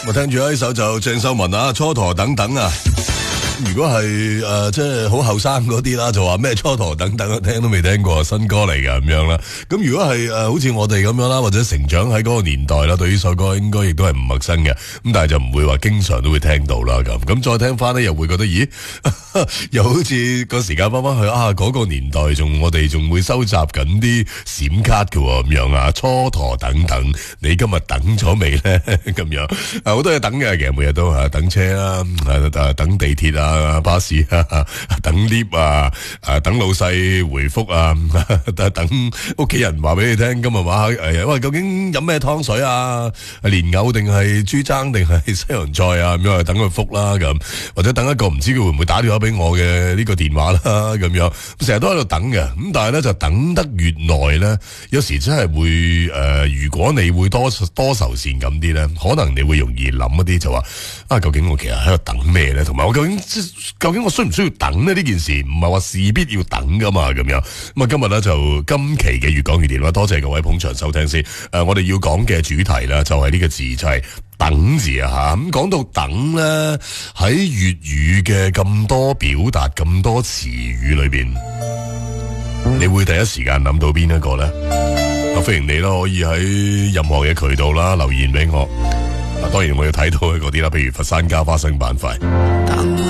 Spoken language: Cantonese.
我聽住呢首就鄭秀文啊，蹉跎等等啊。如果係即係好後生嗰啲啦，就話咩蹉跎等等，聽都未聽過新歌嚟㗎咁樣啦。咁如果係好似我哋咁樣啦，或者成長喺嗰個年代啦，對呢首歌應該亦都係唔陌生嘅。咁但係就唔會話經常都會聽到啦咁。咁再聽翻咧，又會覺得咦，又好似個時間翻翻去啊嗰個年代我哋仲會收集緊啲閃卡㗎喎咁樣啊，蹉跎等等，你今日等咗未咧咁樣？好多嘢等嘅，其實每日都等車啦，等地鐵啊。巴士啊，等 lift 啊，等老細回覆啊，等屋企人話俾你聽，今日話喂，究竟飲咩湯水啊？蓮藕定係豬踭定係西洋菜啊？咁樣等佢覆啦咁，或者等一個唔知佢會唔會打電話俾我嘅呢個電話啦咁樣，成日都喺度等嘅。咁但係咧就等得越耐咧，有時真係會如果你會多愁善感啲咧，可能你會容易諗一啲就話究竟我其實喺度等咩咧？同埋我究竟我需唔需要等呢？呢件事唔係話事必要等噶嘛，咁樣咁啊！今日咧就今期嘅越講越烈啦，多謝各位捧場收聽先。我哋要講嘅主題咧就係呢個字，就係等字啊吓。咁講到等咧，喺粵語嘅咁多表達、咁多詞語裏邊，你會第一時間諗到邊一個咧？歡迎你啦，可以喺任何嘅渠道啦留言俾我。當然我要睇到嗰啲啦，譬如佛山加花生板塊。